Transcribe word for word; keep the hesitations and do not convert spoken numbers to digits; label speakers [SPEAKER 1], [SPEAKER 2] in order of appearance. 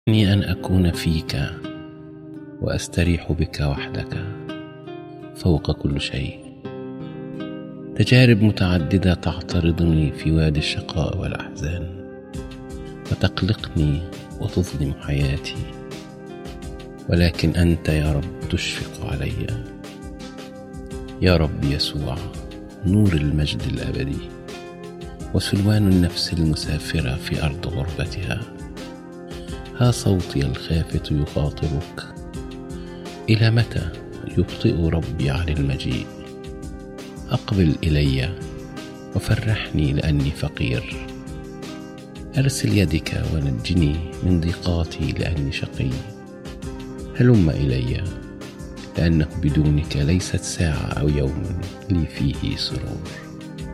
[SPEAKER 1] إني أن أكون فيك وأستريح بك وحدك فوق كل شيء. تجارب متعددة تعترضني في وادي الشقاء والأحزان وتقلقني وتظلم حياتي، ولكن أنت يا رب تشفق علي. يا رب يسوع، نور المجد الأبدي وسلوان النفس المسافرة في أرض غربتها، ها صوتي الخافت يخاطبك: إلى متى يبطئ ربي عن المجيء؟ أقبل إلي وفرحني لأني فقير. أرسل يدك ونجني من ضيقاتي لأني شقي. هلم إلي لأنه بدونك ليست ساعة أو يوم لي فيه سرور.